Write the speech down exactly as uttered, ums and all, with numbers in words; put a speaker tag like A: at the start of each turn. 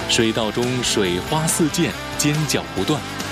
A: 水道中水花四溅，尖叫不断。